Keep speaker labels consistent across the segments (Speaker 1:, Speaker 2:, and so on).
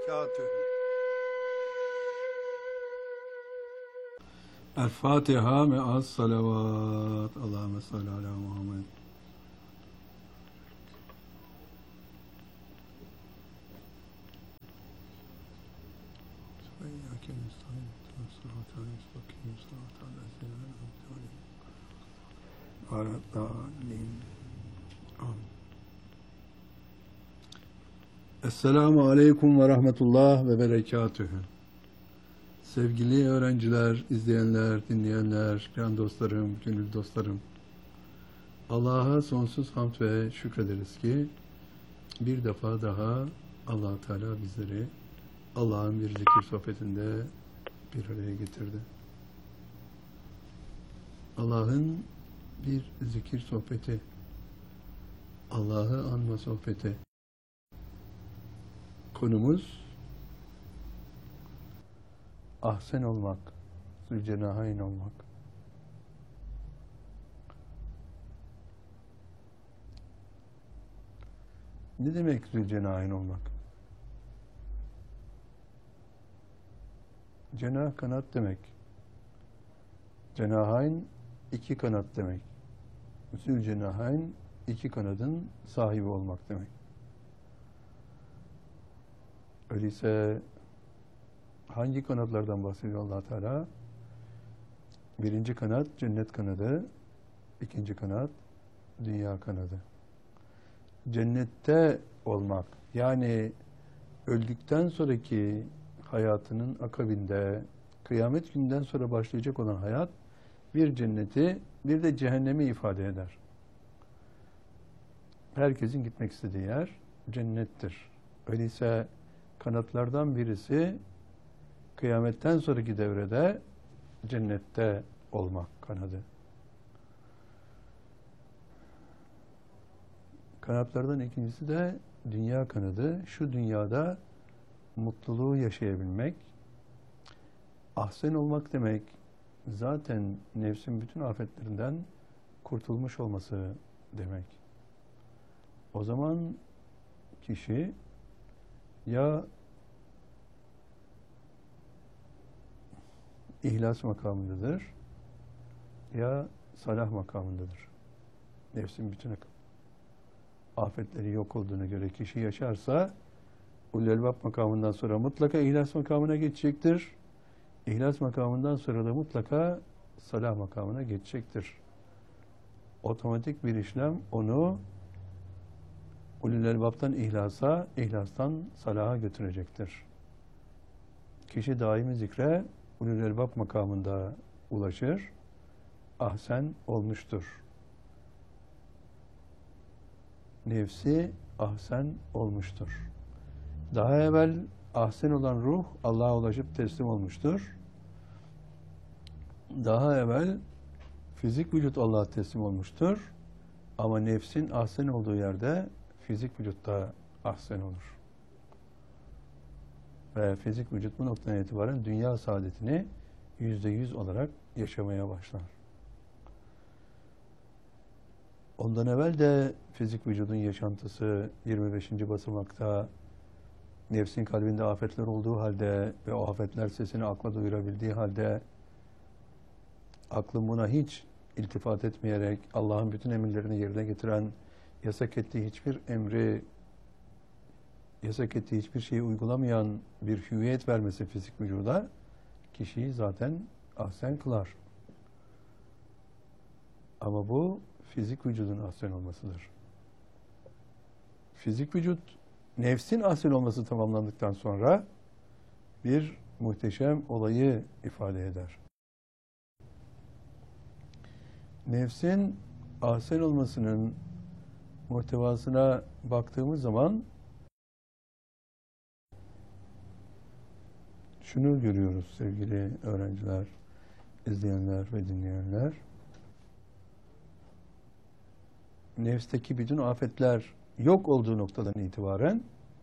Speaker 1: وبركاته.
Speaker 2: الفاتحة مع الصلوات. اللهم صل على محمد. وإياك نستعين صراط المستقيم صراط الذين أنعمت عليهم غير الضالين. آمين. Esselamu Aleyküm ve Rahmetullah ve Berekatühü. Sevgili öğrenciler, izleyenler, dinleyenler, can dostlarım, gönül dostlarım. Allah'a sonsuz hamd ve şükrederiz ki bir defa daha Allah-u Teala bizleri Allah'ın bir zikir sohbetinde bir araya getirdi. Allah'ın bir zikir sohbeti, Allah'ı anma sohbeti. Konumuz ahsen olmak, zülcenahayn olmak. Ne demek zülcenahayn olmak? Cenah kanat demek. Cenahayn iki kanat demek. Zülcenahayn iki kanadın sahibi olmak demek. Öyleyse hangi kanatlardan bahsediyor Allah Teala? Birinci kanat cennet kanadı, ikinci kanat dünya kanadı. Cennette olmak, yani öldükten sonraki hayatının akabinde, kıyamet günden sonra başlayacak olan hayat, bir cenneti, bir de cehennemi ifade eder. Herkesin gitmek istediği yer cennettir. Öyleyse kanatlardan birisi kıyametten sonraki devrede cennette olmak kanadı. Kanatlardan ikincisi de dünya kanadı. Şu dünyada mutluluğu yaşayabilmek. Ahsen olmak demek zaten nefsin bütün afetlerinden kurtulmuş olması demek. O zaman kişi ya ihlas makamındadır ya salah makamındadır. Nefsin bütün afetleri yok olduğuna göre kişi yaşarsa ulul-elbab makamından sonra mutlaka ihlas makamına geçecektir. İhlas makamından sonra da mutlaka salah makamına geçecektir. Otomatik bir işlem onu ulul-elbab'tan ihlasa, ihlastan salaha götürecektir. Kişi daimi zikre ulul-elbab makamında ulaşır, ahsen olmuştur. Nefsi ahsen olmuştur. Daha evvel ahsen olan ruh Allah'a ulaşıp teslim olmuştur. Daha evvel fizik vücut Allah'a teslim olmuştur. Ama nefsin ahsen olduğu yerde fizik vücutta ahsen olur. Ve fizik vücut bu noktadan itibaren dünya saadetini %100 olarak yaşamaya başlar. Ondan evvel de fizik vücudun yaşantısı 25. basamakta nefsin kalbinde afetler olduğu halde ve o afetler sesini akla duyurabildiği halde aklın buna hiç iltifat etmeyerek Allah'ın bütün emirlerini yerine getiren, yasak ettiği hiçbir emri, yasak ettiği hiçbir şeyi uygulamayan bir hüviyet vermesi fizik vücuda kişiyi zaten ahsen kılar. Ama bu fizik vücudun ahsen olmasıdır. Fizik vücut nefsin ahsen olması tamamlandıktan sonra bir muhteşem olayı ifade eder. Nefsin ahsen olmasının muhtevasına baktığımız zaman şunu görüyoruz sevgili öğrenciler, izleyenler ve dinleyenler. Nefsteki bütün afetler yok olduğu noktadan itibaren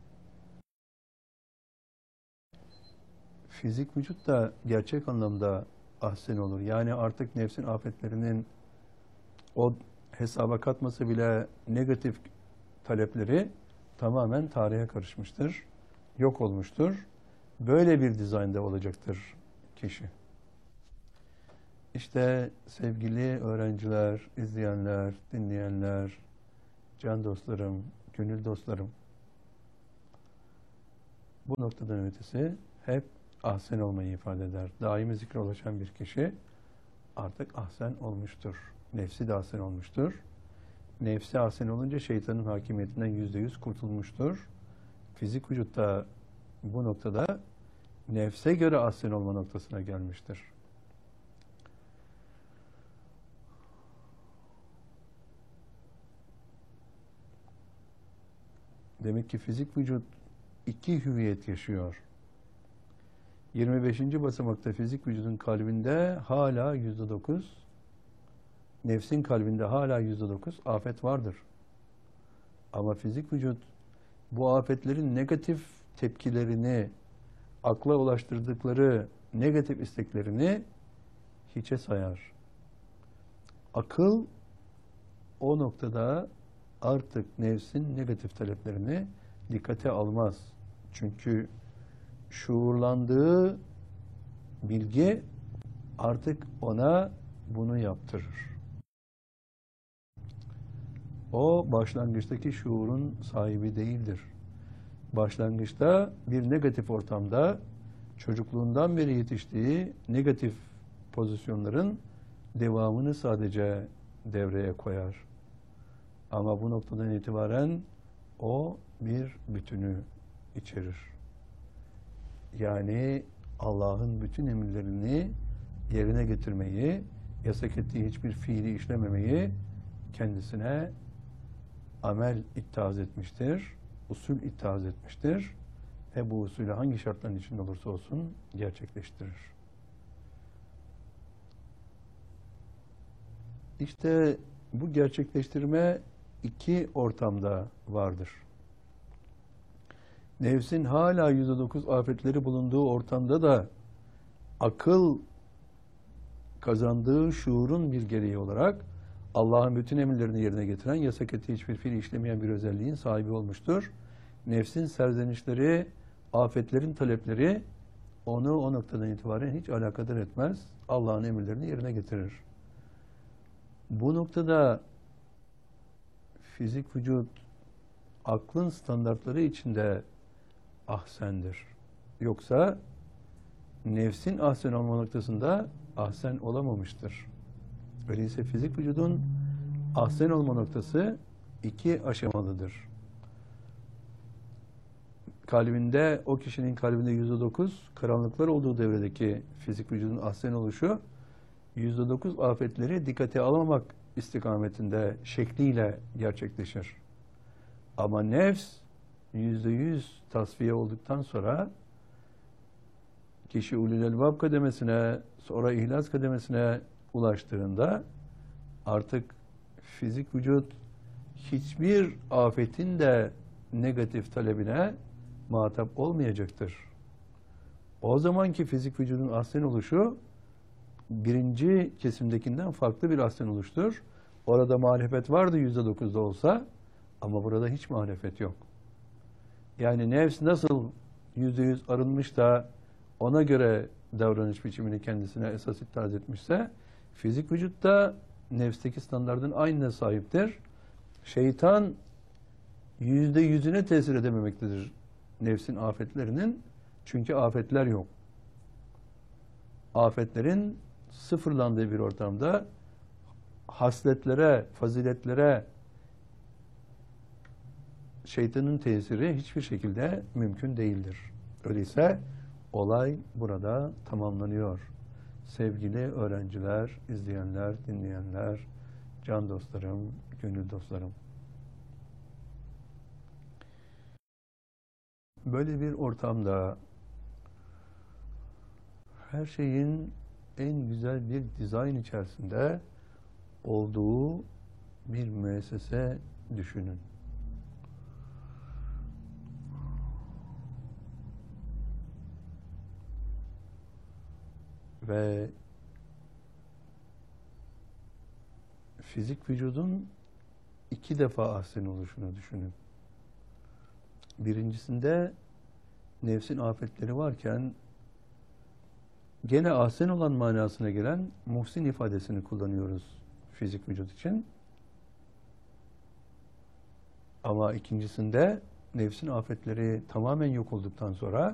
Speaker 2: fizik vücut da gerçek anlamda ahsen olur. Yani artık nefsin afetlerinin o hesaba katması bile negatif talepleri tamamen tarihe karışmıştır. yok olmuştur. Böyle bir dizaynda olacaktır kişi. İşte sevgili öğrenciler, izleyenler, dinleyenler, can dostlarım, gönül dostlarım, bu noktadan ötesi hep ahsen olmayı ifade eder. Daimi zikre ulaşan bir kişi artık ahsen olmuştur. Nefsi de ahsen olmuştur. Nefsi ahsen olunca şeytanın hakimiyetinden %100 kurtulmuştur. Fizik vücutta bu noktada nefse göre ahsen olma noktasına gelmiştir. Demek ki fizik vücut iki hüviyet yaşıyor. 25. basamakta fizik vücudun kalbinde hala %9, nefsin kalbinde hala %9 afet vardır. Ama fizik vücut bu afetlerin negatif tepkilerini, akla ulaştırdıkları negatif isteklerini hiçe sayar. Akıl o noktada artık nefsin negatif taleplerini dikkate almaz. Çünkü şuurlandığı bilgi artık ona bunu yaptırır. O başlangıçtaki şuurun sahibi değildir. Başlangıçta bir negatif ortamda çocukluğundan beri yetiştiği negatif pozisyonların devamını sadece devreye koyar. Ama bu noktadan itibaren o bir bütünü içerir. Yani Allah'ın bütün emirlerini yerine getirmeyi, yasak ettiği hiçbir fiili işlememeyi kendisine amel ittihaz etmiştir, usul ittihaz etmiştir ve bu usulü hangi şartların içinde olursa olsun gerçekleştirir. İşte bu gerçekleştirme iki ortamda vardır. Nefsin hala %9 afetleri bulunduğu ortamda da akıl kazandığı şuurun bir gereği olarak Allah'ın bütün emirlerini yerine getiren, yasak ettiği hiçbir fiil işlemeyen bir özelliğin sahibi olmuştur. Nefsin serzenişleri, afetlerin talepleri onu o noktadan itibaren hiç alakadar etmez. Allah'ın emirlerini yerine getirir. Bu noktada fizik vücut aklın standartları içinde ahsendir. Yoksa nefsin ahsen olma noktasında ahsen olamamıştır. Öyleyse fizik vücudun ahsen olma noktası iki aşamalıdır. Kalbinde, o kişinin kalbinde %9 karanlıklar olduğu devredeki fizik vücudun ahsen oluşu, %9 afetleri dikkate almamak istikametinde şekliyle gerçekleşir. Ama nefs %100 tasfiye olduktan sonra kişi ulul elbab kademesine, sonra ihlas kademesine ulaştığında artık fizik vücut hiçbir afetin de negatif talebine muhatap olmayacaktır. O zamanki fizik vücudun ahsen oluşu birinci kesimdekinden farklı bir ahsen oluştur. Orada muhalefet vardı %9'da olsa ama burada hiç muhalefet yok. Yani nefs nasıl %100 arınmış da ona göre davranış biçimini kendisine esas ittihaz etmişse fizik vücutta nefsteki standardın aynına sahiptir. Şeytan %100'üne tesir edememektedir nefsin afetlerinin. Çünkü afetler yok. Afetlerin sıfırlandığı bir ortamda hasletlere, faziletlere şeytanın tesiri hiçbir şekilde mümkün değildir. Öyleyse olay burada tamamlanıyor. Sevgili öğrenciler, izleyenler, dinleyenler, can dostlarım, gönül dostlarım. Böyle bir ortamda her şeyin en güzel bir dizayn içerisinde olduğu bir müessese düşünün. Ve fizik vücudun iki defa ahsen oluşunu düşünün. Birincisinde nefsin afetleri varken gene ahsen olan manasına gelen muhsin ifadesini kullanıyoruz fizik vücut için. Ama ikincisinde nefsin afetleri tamamen yok olduktan sonra